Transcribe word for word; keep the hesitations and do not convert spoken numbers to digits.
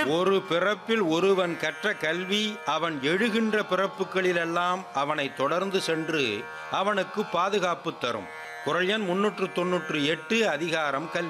ஒரு பிறப்பில் ஒருவன் கற்ற கல்வி அவன் எழுகின்ற பிறப்புகளிலெல்லாம் அவனை தொடர்ந்து சென்று அவனுக்கு பாதுகாப்பு தரும். குறள் எண் முன்னூற்று தொன்னூற்று எட்டு, அதிகாரம் கல்வி.